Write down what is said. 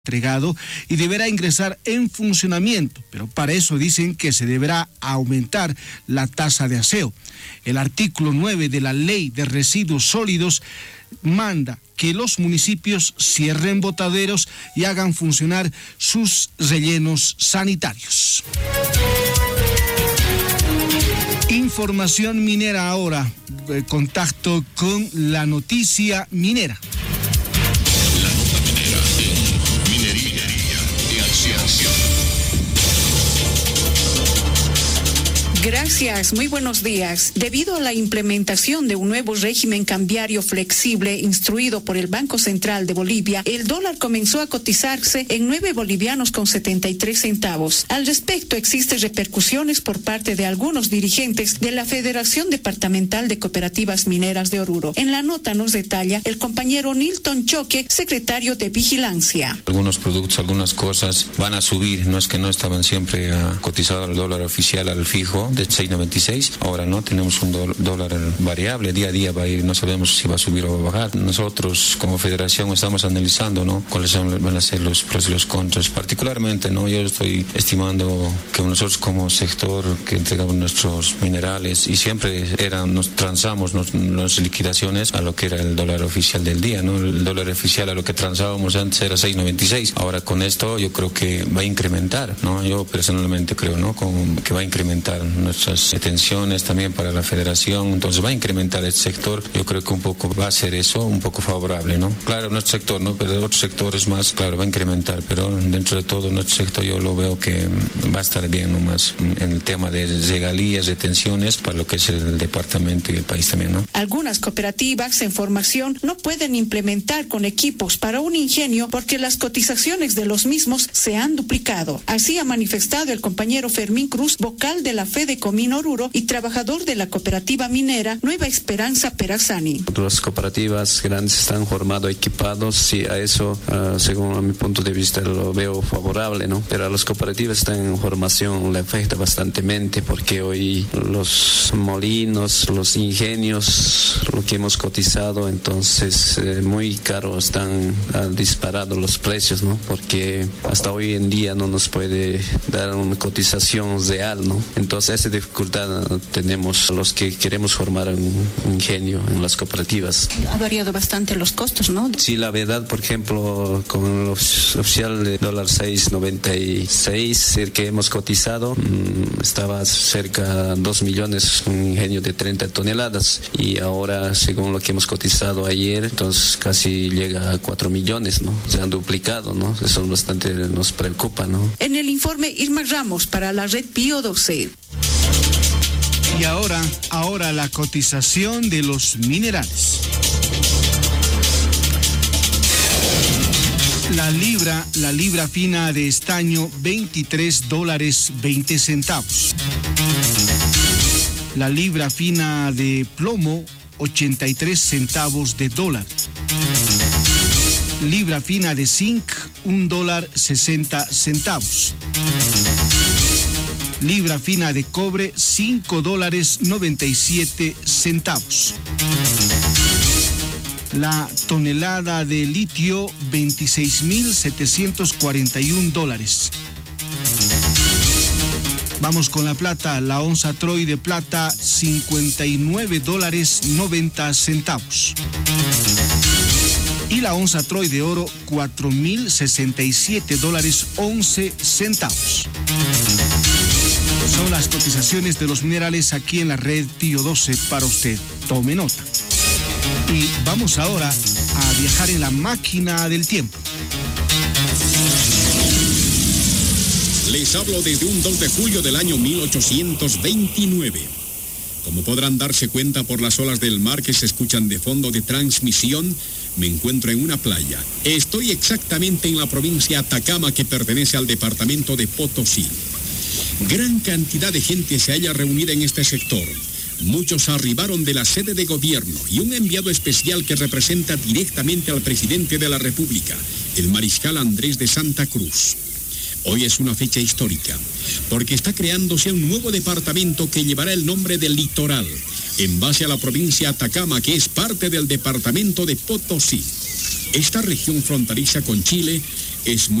entregado y deberá ingresar en funcionamiento, pero para eso dicen que se deberá aumentar la tasa de aseo. El artículo 9 de la Ley de Residuos Sólidos manda que los municipios cierren botaderos y hagan funcionar sus rellenos sanitarios. Información minera ahora, contacto con la noticia minera. Gracias, muy buenos días. Debido a la implementación de un nuevo régimen cambiario flexible instruido por el Banco Central de Bolivia, el dólar comenzó a cotizarse en 9 bolivianos con 73 centavos. Al respecto, existen repercusiones por parte de algunos dirigentes de la Federación Departamental de Cooperativas Mineras de Oruro. En la nota nos detalla el compañero Nilton Choque, secretario de Vigilancia. Algunos productos, algunas cosas van a subir, no es que no estaban siempre cotizados al dólar oficial, al fijo, de 6.96, ahora no, tenemos un dólar variable, día a día va a ir, no sabemos si va a subir o va a bajar. Nosotros como federación estamos analizando, ¿no?, cuáles van a ser los pros y los contras, particularmente, ¿no?, yo estoy estimando que nosotros como sector que entregamos nuestros minerales y siempre nos transamos las liquidaciones a lo que era el dólar oficial del día, ¿no?, el dólar oficial a lo que transábamos antes era 6.96, ahora con esto yo creo que va a incrementar, ¿no?, yo personalmente creo, ¿no?, que va a incrementar nuestras detenciones también para la federación, entonces va a incrementar el sector, yo creo que un poco va a ser eso, un poco favorable, ¿no? Claro, nuestro sector, ¿no?, pero otros sectores más, claro, va a incrementar, pero dentro de todo nuestro sector yo lo veo que va a estar bien nomás en el tema de regalías, detenciones, para lo que es el departamento y el país también, ¿no? Algunas cooperativas en formación no pueden implementar con equipos para un ingenio porque las cotizaciones de los mismos se han duplicado. Así ha manifestado el compañero Fermín Cruz, vocal de la Fede Comín Oruro y trabajador de la cooperativa minera Nueva Esperanza Perazani. Las cooperativas grandes están formados, equipados, y a eso, según a mi punto de vista, lo veo favorable, ¿no? Pero a las cooperativas están en formación le afecta bastantemente porque hoy los molinos, los ingenios, lo que hemos cotizado, entonces muy caro están disparados los precios, ¿no? Porque hasta hoy en día no nos puede dar una cotización real, ¿no? Entonces esa dificultad tenemos los que queremos formar un ingenio en las cooperativas. Ha variado bastante los costos, ¿no? Sí, la verdad, por ejemplo, con el oficial de $6.96, el que hemos cotizado, estaba cerca de 2 millones, un ingenio de 30 toneladas, y ahora, según lo que hemos cotizado ayer, entonces casi llega a 4 millones, ¿no? Se han duplicado, ¿no? Eso bastante nos preocupa, ¿no? En el informe, Irma Ramos para la red Pío 12. Y ahora la cotización de los minerales. La libra fina de estaño, $23.20. La libra fina de plomo, 83 centavos de dólar. Libra fina de zinc, $1.60. Libra fina de cobre, $5.97. La tonelada de litio, $26.741. Vamos con la plata. La onza Troy de plata, $59.90. Y la onza Troy de oro, $4.067.11. Son las cotizaciones de los minerales aquí en la red Pío 12 para usted. Tome nota. Y vamos ahora a viajar en la máquina del tiempo. Les hablo desde un 2 de julio del año 1829. Como podrán darse cuenta por las olas del mar que se escuchan de fondo de transmisión, me encuentro en una playa. Estoy exactamente en la provincia Atacama, que pertenece al departamento de Potosí. Gran cantidad de gente se halla reunida en este sector. Muchos arribaron de la sede de gobierno y un enviado especial que representa directamente al presidente de la República, el mariscal Andrés de Santa Cruz. Hoy es una fecha histórica, porque está creándose un nuevo departamento que llevará el nombre del Litoral, en base a la provincia Atacama, que es parte del departamento de Potosí. Esta región fronteriza con Chile es muy